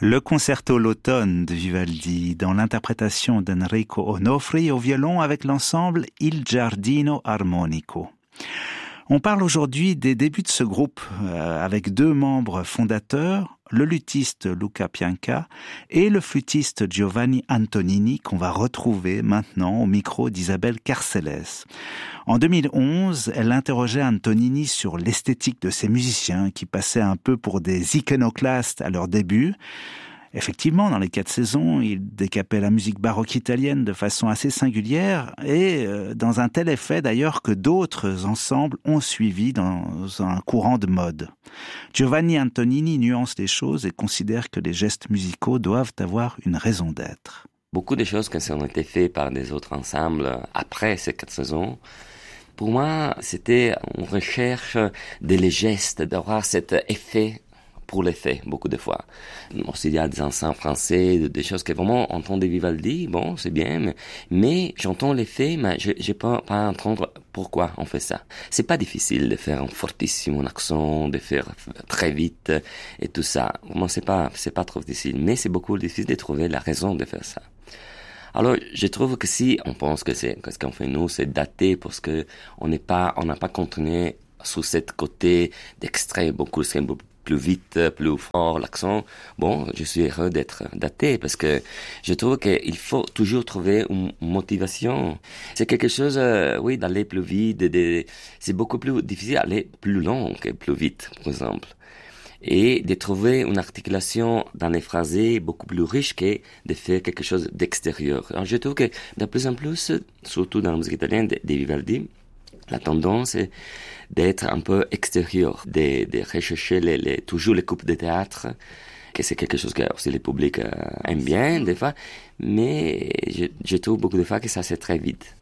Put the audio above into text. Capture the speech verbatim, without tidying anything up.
Le concerto l'automne de Vivaldi dans l'interprétation d'Enrico Onofri au violon avec l'ensemble Il Giardino Armonico. On parle aujourd'hui des débuts de ce groupe euh, avec deux membres fondateurs, le luthiste Luca Pianca et le flûtiste Giovanni Antonini qu'on va retrouver maintenant au micro d'Isabelle Carcelles. En deux mille onze, elle interrogeait Antonini sur l'esthétique de ces musiciens qui passaient un peu pour des iconoclastes à leur début. Effectivement, dans les quatre saisons, il décapait la musique baroque italienne de façon assez singulière et euh, dans un tel effet d'ailleurs que d'autres ensembles ont suivi dans un courant de mode. Giovanni Antonini nuance les choses et considère que les gestes musicaux doivent avoir une raison d'être. Beaucoup de choses qui ont été faites par des autres ensembles après ces quatre saisons, pour moi, c'était une recherche des gestes, d'avoir cet effet pour l'effet, beaucoup de fois. Aussi, il y a des ensembles français, des choses que vraiment entendre Vivaldi, bon, c'est bien, mais, mais j'entends l'effet, mais je n'ai pas, pas à entendre pourquoi on fait ça. C'est pas difficile de faire un fortissimo accent, de faire très vite et tout ça. Vraiment, c'est pas, c'est pas trop difficile, mais c'est beaucoup difficile de trouver la raison de faire ça. Alors, je trouve que si on pense que c'est, que ce qu'on fait nous, c'est daté parce que on n'est pas, on n'a pas continué sur cette côté d'extrait beaucoup, c'est beaucoup plus vite, plus fort l'accent. Bon, je suis heureux d'être daté parce que je trouve qu'il faut toujours trouver une motivation. C'est quelque chose, euh, oui, d'aller plus vite, de, de, c'est beaucoup plus difficile d'aller plus long que plus vite, par exemple. Et de trouver une articulation dans les phrasés beaucoup plus riche que de faire quelque chose d'extérieur. Alors, je trouve que de plus en plus, surtout dans la musique italienne de, de Vivaldi, la tendance est d'être un peu extérieur, de, de rechercher les, les, toujours les coupes de théâtre, que c'est quelque chose que aussi le public euh, aime bien, des fois, mais je, je trouve beaucoup de fois que ça c'est très vite.